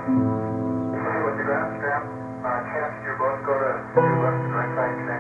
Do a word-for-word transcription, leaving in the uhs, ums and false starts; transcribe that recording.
With the ground stamp, uh, cast, you both go to your left and right side.